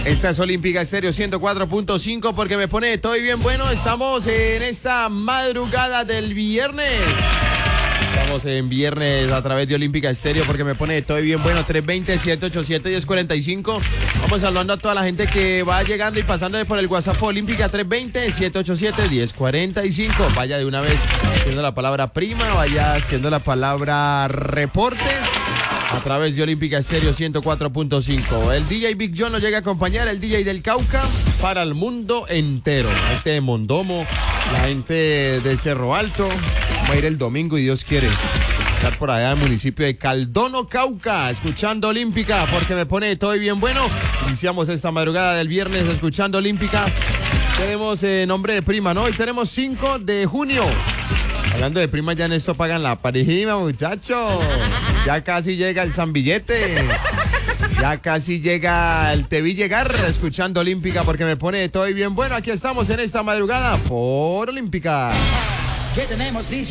Esta es Olímpica Estéreo 104.5 porque me pone todo bien bueno. Estamos en esta madrugada del viernes. Estamos en viernes a través de Olímpica Estéreo porque me pone todo bien bueno. 320-787-1045. Vamos saludando a toda la gente que va llegando y pasando por el WhatsApp Olímpica 320-787-1045. Vaya de una vez haciendo la palabra prima, vaya haciendo la palabra reporte. A través de Olímpica Estéreo 104.5. El DJ Big John nos llega a acompañar, el DJ del Cauca, para el mundo entero. La gente de Mondomo, la gente de Cerro Alto. Va a ir el domingo y Dios quiere estar por allá en el municipio de Caldono, Cauca, escuchando Olímpica, porque me pone todo bien bueno. Iniciamos esta madrugada del viernes escuchando Olímpica. Tenemos nombre de prima, ¿no? Hoy tenemos 5 de junio. Hablando de prima, ya en esto pagan la parejima, muchachos. Ya casi llega el San Billete. Ya casi llega el Te vi llegar escuchando Olímpica porque me pone todo bien bueno. Aquí estamos en esta madrugada por Olímpica. ¿Qué tenemos, DJ?